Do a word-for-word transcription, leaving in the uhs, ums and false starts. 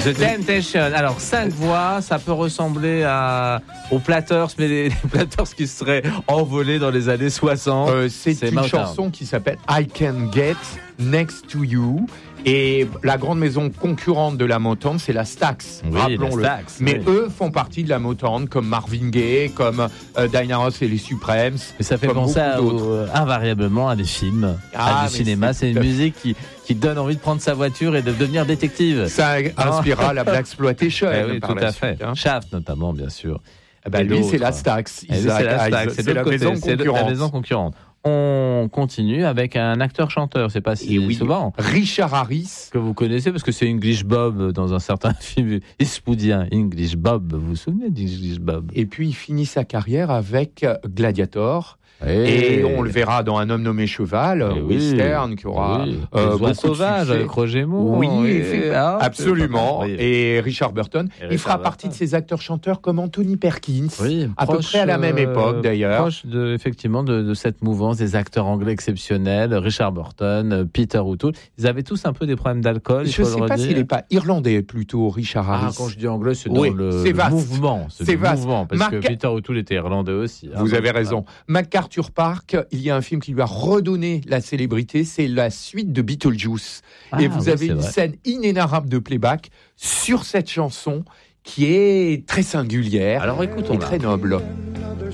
The Temptation. Alors, cinq voix, ça peut ressembler à, aux Platters, mais les, les Platters qui seraient envolés dans les années soixante. Euh, c'est, c'est une Motown. chanson qui s'appelle I Can Get Next to You. Et la grande maison concurrente de la Motown, c'est la Stax, Oui, rappelons-le. la Stax, Mais oui. eux font partie de la Motown, comme Marvin Gaye, comme euh, Diana Ross et les Supremes. Et ça fait comme penser à, beaucoup d'autres. au- invariablement à des films, Ah, à du mais cinéma. c'est- C'est une musique qui, qui donne envie de prendre sa voiture et de devenir détective. Ça inspirera la Blaxploitation. Eh oui, par tout la à fait. suite, hein. Shaft notamment, bien sûr. Eh ben, Et lui, d'autres. c'est la Stax. Eh oui, Isaac c'est la Hayes. Stax, C'est, de la l'autre maison côté, c'est concurrente. la maison concurrente. On continue avec un acteur-chanteur, c'est pas si Et oui, souvent Richard Harris. que vous connaissez parce que c'est English Bob dans un certain film eastwoodien. English Bob, vous vous souvenez d'English Bob? Et puis, il finit sa carrière avec Gladiator. Et on le verra dans Un homme nommé Cheval, Eh oui, western, qui aura oui. euh, Les beaucoup oies de sauvages succès. avec Roger Moore. Oui, Oui, effectivement. ah, Absolument. c'est pas mal, oui. Et Richard Burton, Et il Richard fera Burton. partie de ces acteurs-chanteurs comme Anthony Perkins, Oui, à peu proche, près à la même euh, époque d'ailleurs. Proche de, effectivement de, de cette mouvance des acteurs anglais exceptionnels, Richard Burton, euh, Peter O'Toole. Ils avaient tous un peu des problèmes d'alcool. il Je ne faut sais le pas redire. s'il n'est pas irlandais plutôt, Richard Ah, Harris. quand je dis anglais, c'est Oui, dans le, c'est le vaste. mouvement. C'est, C'est le vaste. mouvement, parce Marc- que Peter O'Toole était irlandais aussi. hein. Vous avez raison. MacArthur Park, il y a un film qui lui a redonné la célébrité, c'est la suite de Beetlejuice. Ah, Et vous oui, avez c'est une vrai. scène inénarrable de playback sur cette chanson qui est très singulière Alors et écoutons-la. très noble.